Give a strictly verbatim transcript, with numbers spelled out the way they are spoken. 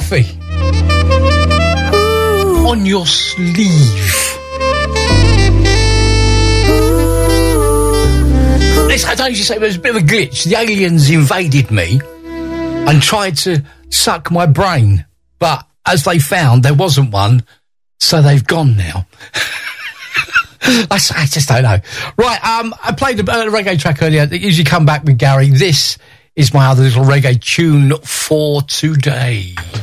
coffee on your sleeve. This, I don't usually say, but there's a bit of a glitch. The aliens invaded me and tried to suck my brain, but as they found, there wasn't one, so they've gone now. I, I just don't know. Right, um, I played a, a reggae track earlier. They usually come back with Gary. This is my other little reggae tune for today.